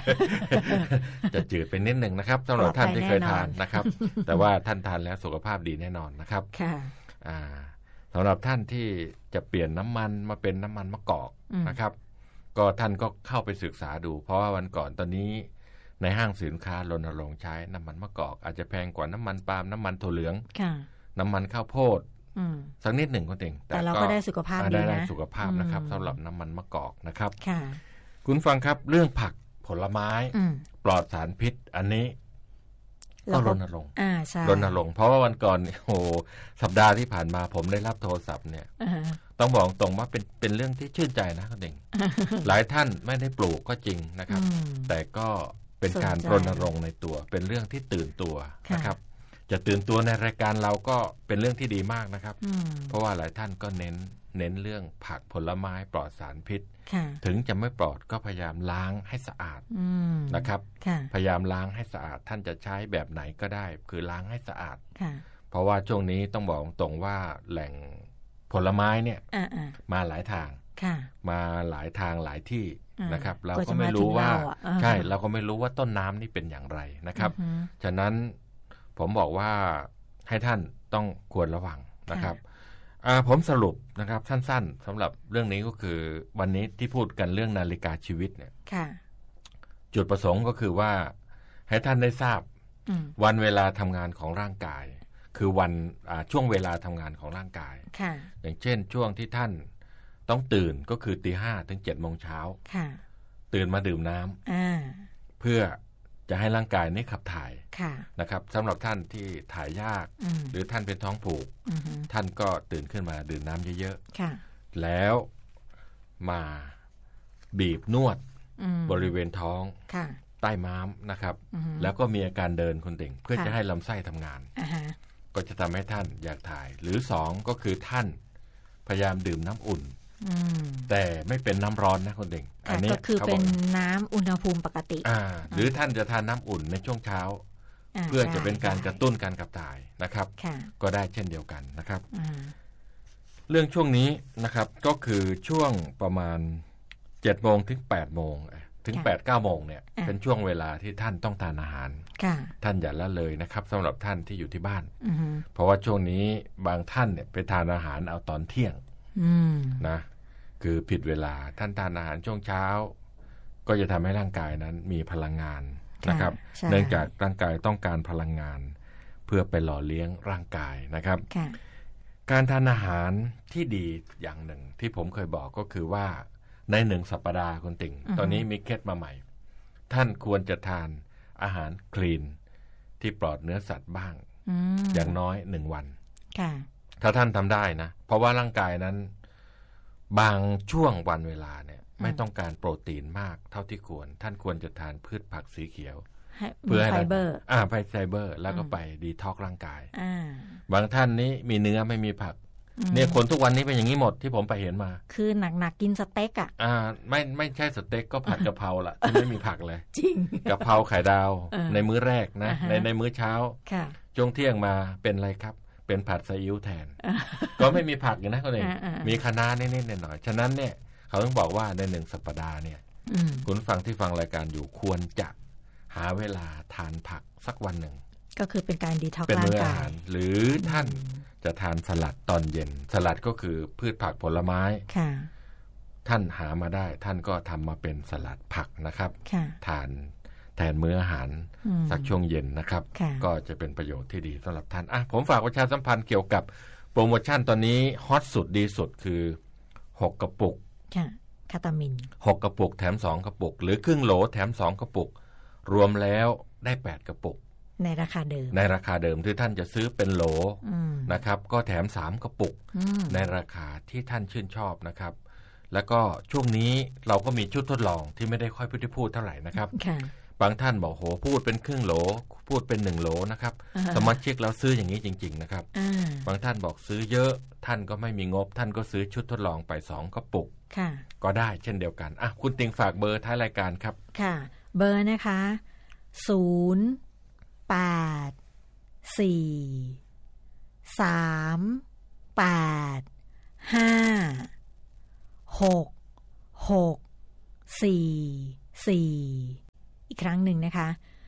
จะจืดไปนิดนึงนะครับสำหรับท่านที่เคยทานนะครับแต่ว่าท่านทานแล้วสุขภาพดีแน่นอนนะครับสำหรับท่านที่จะเปลี่ยนน้ำมันมาเป็นน้ำมันมะกอกนะครับก็ท่านก็เข้าไปศึกษาดูเพราะว่าวันก่อนตอนนี้ในห้างสินค้ารณรงค์ใช้น้ำมันมะกอกอาจจะแพงกว่าน้ำมันปาล์มน้ำมันถั่วเหลืองน้ำมันข้าวโพดสักนิดหนึ่งก็เองแต่เราก็ได้สุขภาพดีนะได้สุขภาพนะครับสำหรับน้ำมันมะกอกนะครับคุณฟังครับเรื่องผักผลไม้ปลอดสารพิษอันนี้ก็รณรงค์เพราะว่าวันก่อนโอ้สัปดาห์ที่ผ่านมาผมได้รับโทรศัพท์เนี่ยต้องบอกตรงว่าเป็นเรื่องที่ชื่นใจนะคุณเองหลายท่านไม่ได้ปลูกก็จริงนะครับแต่ก็เป็นการรณรงค์ในตัวเป็นเรื่องที่ตื่นตัวนะครับจะตื่นตัวในรายการเราก็เป็นเรื่องที่ดีมากนะครับเพราะว่าหลายท่านก็เน้นเรื่องผักผลไม้ปลอดสารพิษถึงจะไม่ปลอดก็พยายามล้างให้สะอาดนะครับพยายามล้างให้สะอาดท่านจะใช้แบบไหนก็ได้คือล้างให้สะอาดเพราะว่าช่วงนี้ต้องบอกตรงว่าแหล่งผลไม้เนี่ยมาหลายทางมาหลายทางหลายที่นะครับเราก็ไม่รู้ว่าใช่เราก็ไม่รู้ว่าต้นน้ำนี่เป็นอย่างไรนะครับฉะนั้นผมบอกว่าให้ท่านต้องควรระวังนะครับผมสรุปนะครับสั้นๆสำหรับเรื่องนี้ก็คือวันนี้ที่พูดกันเรื่องนาฬิกาชีวิตเนี่ยจุดประสงค์ก็คือว่าให้ท่านได้ทราบวันเวลาทำงานของร่างกายคือวันช่วงเวลาทำงานของร่างกายอย่างเช่นช่วงที่ท่านต้องตื่นก็คือตีห้าถึง7 โมงเช้าตื่นมาดื่มน้ำเพื่อจะให้ร่างกายนี้ขับถ่ายนะครับสำหรับท่านที่ถ่ายยากหรือท่านเป็นท้องผูกท่านก็ตื่นขึ้นมาดื่มน้ำเยอะๆแล้วมาบีบนวดบริเวณท้องใต้ม้ามนะครับแล้วก็มีอาการเดินคนเต่งเพื่อจะให้ลำไส้ทำงานก็จะทำให้ท่านอยากถ่ายหรือ2ก็คือท่านพยายามดื่มน้ำอุ่นแต่ไม่เป็นน้ำร้อนนะคนเด็กอันนี้ก็คือเป็นน้ำอุณหภูมิปกติหรือท่านจะทานน้ำอุ่นในช่วงเช้าเพื่อจะเป็นการกระตุ้นการขับถ่ายนะครับก็ได้เช่นเดียวกันนะครับเรื่องช่วงนี้นะครับก็คือช่วงประมาณ7 โมงถึง8 โมงถึง 8-9 โมงเนี่ยเป็นช่วงเวลาที่ท่านต้องทานอาหารท่านอย่าละเลยนะครับสำหรับท่านที่อยู่ที่บ้านเพราะว่าช่วงนี้บางท่านเนี่ยไปทานอาหารเอาตอนเที่ยงนะคือผิดเวลาท่านทานอาหารช่วงเช้าก็จะทำให้ร่างกายนั้นมีพลังงานนะครับเนื่องจากร่างกายต้องการพลังงานเพื่อไปหล่อเลี้ยงร่างกายนะครับการทานอาหารที่ดีอย่างหนึ่งที่ผมเคยบอกก็คือว่าใน1 สัปดาห์คุณติ่งตอนนี้มีเคล็ดมาใหม่ท่านควรจะทานอาหารคลีนที่ปลอดเนื้อสัตว์บ้างอย่างน้อย1 วันถ้าท่านทำได้นะเพราะว่าร่างกายนั้นบางช่วงวันเวลาเนี่ยไม่ต้องการโปรตีนมากเท่าที่ควรท่านควรจะทานพืชผักสีเขียวเพื่อให้ไฟเบอร์ไปไฟเบอร์แล้วก็ไปดีท็อกร่างกายบางท่านนี้มีเนื้อไม่มีผักเนี่ยคนทุกวันนี้เป็นอย่างนี้หมดที่ผมไปเห็นมาคือหนักกินสเต็กไม่ใช่สเต็กก็ผัดกะเพราละที่ไม่มีผักเลยจริงกะเพราไข่ดาวในมื้อแรกนะในมื้อเช้าช่วงเที่ยงมาเป็นอะไรครับเป็นผัดซีอิ๊วแทนก็ไม่มีผักอย่างนั้นก็เลยมีคะน้านิดๆหน่อยๆฉะนั้นเนี่ยเขาต้องบอกว่าใน1 สัปดาห์เนี่ยคุณฟังที่ฟังรายการอยู่ควรจะหาเวลาทานผักสักวันหนึ่งก็คือเป็นการดีท็อกซ์ร่างกายหรือท่านจะทานสลัดตอนเย็นสลัดก็คือพืชผักผลไม้ท่านหามาได้ท่านก็ทำมาเป็นสลัดผักนะครับทานแทนมื้ออาหารสักช่วงเย็นนะครับก็จะเป็นประโยชน์ที่ดีสำหรับท่านผมฝากประชาสัมพันธ์เกี่ยวกับโปรโมชั่นตอนนี้ฮอตสุดดีสุดคือ6 กระปุกคาตามิน 6 กระปุกแถม2 กระปุกหรือครึ่งโหลแถม2 กระปุกรวมแล้วได้8 กระปุกในราคาเดิมที่ท่านจะซื้อเป็นโหลนะครับก็แถม3 กระปุกในราคาที่ท่านชื่นชอบนะครับแล้วก็ช่วงนี้เราก็มีชุดทดลองที่ไม่ได้ค่อยพูดเท่าไหร่นะครับบางท่านบอกโหพูดเป็นครึ่งโหลพูดเป็น1 โหลนะครับสมาชิกเราซื้ออย่างนี้จริงๆนะครับบางท่านบอกซื้อเยอะท่านก็ไม่มีงบท่านก็ซื้อชุดทดลองไป2 กระปุกก็ได้เช่นเดียวกันคุณติงฝากเบอร์ท้ายรายการครับค่ะเบอร์นะคะ08438566444 อีกครั้งหนึ่งนะคะ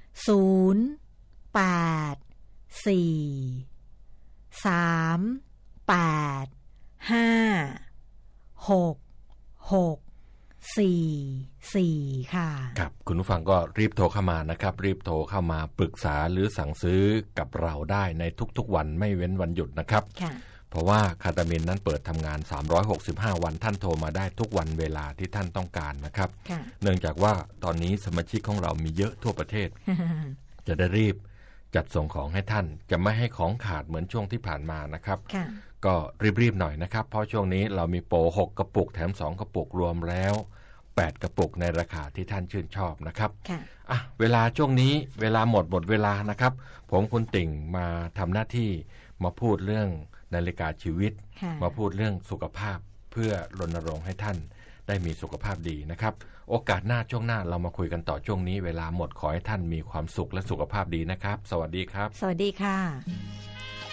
088-438-56644ค่ะครับคุณผู้ฟังก็รีบโทรเข้ามานะครับรีบโทรเข้ามาปรึกษาหรือสั่งซื้อกับเราได้ในทุกๆวันไม่เว้นวันหยุดนะครับเพราะว่าคาตามินนั้นเปิดทำงาน365วันท่านโทรมาได้ทุกวันเวลาที่ท่านต้องการนะครับเนื่องจากว่าตอนนี้สมาชิกของเรามีเยอะทั่วประเทศ จะได้รีบจัดส่งของให้ท่านจะไม่ให้ของขาดเหมือนช่วงที่ผ่านมานะครับก็รีบๆหน่อยนะครับเพราะช่วงนี้เรามีโปร6กระปุกแถม2กระปุกรวมแล้ว8กระปุกในราคาที่ท่านชื่นชอบนะครับเวลาช่วงนี้เวลาหมดเวลานะครับผมคุณติ่งมาทำหน้าที่มาพูดเรื่องนาฬิกาชีวิตมาพูดเรื่องสุขภาพเพื่อรณรงค์ให้ท่านได้มีสุขภาพดีนะครับโอกาสหน้าช่วงหน้าเรามาคุยกันต่อช่วงนี้เวลาหมดขอให้ท่านมีความสุขและสุขภาพดีนะครับสวัสดีครับสวัสดีค่ะ